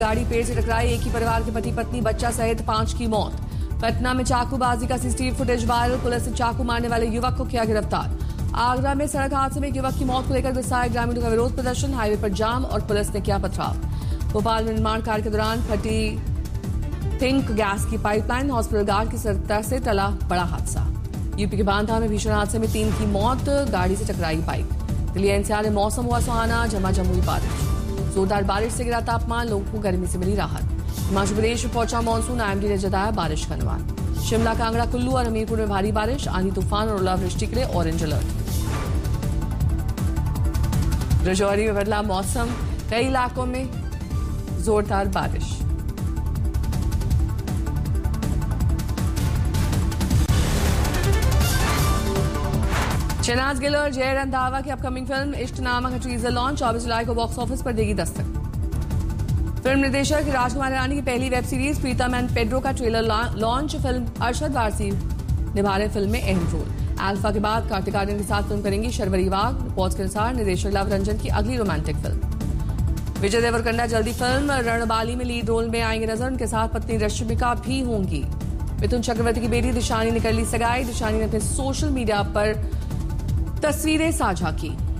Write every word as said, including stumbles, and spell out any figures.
गाड़ी पेड़ से टकराई, एक ही परिवार के पति पत्नी बच्चा सहित पांच की मौत। पटना में चाकूबाजी का सीसीटीवी फुटेज वायरल, पुलिस ने चाकू मारने वाले युवक को किया गिरफ्तार। आगरा में सड़क हादसे में एक युवक की मौत को लेकर गुस्साए ग्रामीणों का विरोध प्रदर्शन, हाईवे पर जाम और पुलिस ने किया पथराव। भोपाल में निर्माण कार्य के दौरान फटी थिंक गैस की पाइपलाइन, हॉस्पिटल गार्ड की सतर्कता से टला बड़ा हादसा। यूपी के बांदा में भीषण हादसे में तीन की मौत, गाड़ी से टकराई बाइक। दिल्ली एनसीआर में मौसम हुआ सुहाना, झमाझम हुई बारिश। जोरदार बारिश से गिरा तापमान, लोगों को गर्मी से मिली राहत। हिमाचल प्रदेश में पहुंचा मानसून, आईएमडी ने जताया बारिश का अनुमान। शिमला, कांगड़ा, कुल्लू और हमीरपुर में भारी बारिश, आंधी तूफान और ओलावृष्टि के लिए ऑरेंज अलर्ट। राजौरी में बदला मौसम, कई इलाकों में जोरदार बारिश। शहनाज गिल और जय रंधावा की अपकमिंग फिल्म इश्कनामा का टीजर लॉन्च, चौबीस जुलाई को बॉक्स ऑफिस पर देगी दस्तक। फिल्म निर्देशक राजकुमार रानी की पहली web series Pritam and Pedro का trailer launch, film Arshad Warsi निभा रहे फिल्म में अहम रोल। अल्फा के बाद कार्तिक आर्यन के साथ फिल्म करेंगी शर्वरी वाघ। रिपोर्ट्स के अनुसार निर्देशक लव रंजन की अगली रोमांटिक फिल्म। विजय देवरकोंडा जल्दी फिल्म रणबाली में लीड रोल में आएंगे नजर, उनके साथ पत्नी रश्मिका भी होंगी। मिथुन चक्रवर्ती की बेटी दिशानी ने कर ली सगाई, दिशानी ने अपने सोशल मीडिया पर तस्वीरें साझा की।